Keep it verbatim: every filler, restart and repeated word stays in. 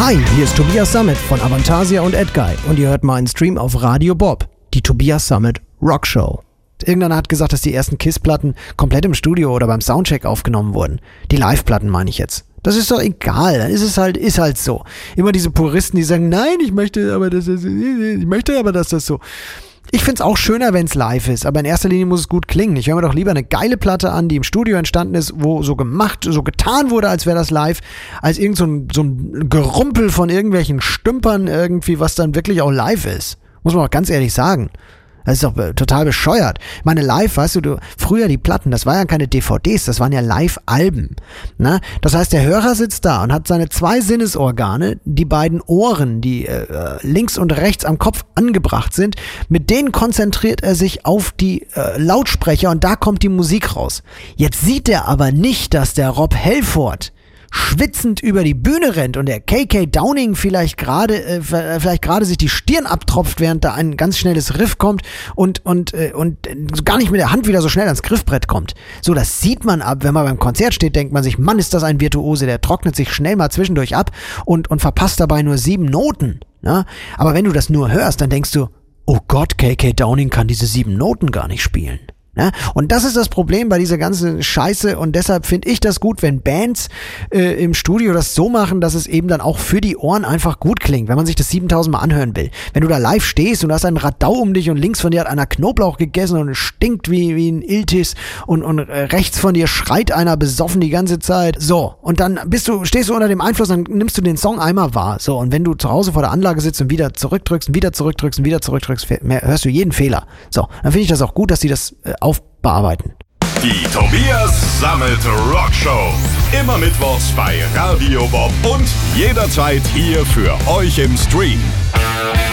Hi, hier ist Tobias Sammet von Avantasia und Edguy und ihr hört meinen Stream auf Radio Bob, die Tobias Sammet Rock Show. Irgendeiner hat gesagt, dass die ersten Kiss-Platten komplett im Studio oder beim Soundcheck aufgenommen wurden. Die Live-Platten meine ich jetzt. Das ist doch egal, dann ist es halt, ist halt so. Immer diese Puristen, die sagen, nein, ich möchte aber, dass das, ich möchte aber, dass das so. Ich find's auch schöner, wenn's live ist, aber in erster Linie muss es gut klingen. Ich höre mir doch lieber eine geile Platte an, die im Studio entstanden ist, wo so gemacht, so getan wurde, als wäre das live, als irgend so ein, so ein Gerumpel von irgendwelchen Stümpern irgendwie, was dann wirklich auch live ist. Muss man auch ganz ehrlich sagen. Das ist doch total bescheuert. Ich meine, live, weißt du, du, früher die Platten, das waren ja keine D V Ds, das waren ja Live-Alben. Ne? Das heißt, der Hörer sitzt da und hat seine zwei Sinnesorgane, die beiden Ohren, die äh, links und rechts am Kopf angebracht sind, mit denen konzentriert er sich auf die äh, Lautsprecher und da kommt die Musik raus. Jetzt sieht er aber nicht, dass der Rob Halford schwitzend über die Bühne rennt und der K K Downing vielleicht gerade äh, vielleicht gerade sich die Stirn abtropft, während da ein ganz schnelles Riff kommt und und äh, und gar nicht mit der Hand wieder so schnell ans Griffbrett kommt. So, das sieht man ab, wenn man beim Konzert steht, denkt man sich, Mann, ist das ein Virtuose, der trocknet sich schnell mal zwischendurch ab und und verpasst dabei nur sieben Noten. Ja? Aber wenn du das nur hörst, dann denkst du, oh Gott, K K Downing kann diese sieben Noten gar nicht spielen. Ne? Und das ist das Problem bei dieser ganzen Scheiße und deshalb finde ich das gut, wenn Bands äh, im Studio das so machen, dass es eben dann auch für die Ohren einfach gut klingt, wenn man sich das siebentausend Mal anhören will. Wenn du da live stehst und du hast einen Radau um dich und links von dir hat einer Knoblauch gegessen und es stinkt wie, wie ein Iltis und, und äh, rechts von dir schreit einer besoffen die ganze Zeit. So, und dann bist du, stehst du unter dem Einfluss, dann nimmst du den Song einmal wahr. So, und wenn du zu Hause vor der Anlage sitzt und wieder zurückdrückst und wieder zurückdrückst und wieder zurückdrückst, hörst du jeden Fehler. So, dann finde ich das auch gut, dass sie das äh, aufbearbeiten. Die Tobias Sammet Rock Show. Immer mittwochs bei Radio Bob und jederzeit hier für euch im Stream.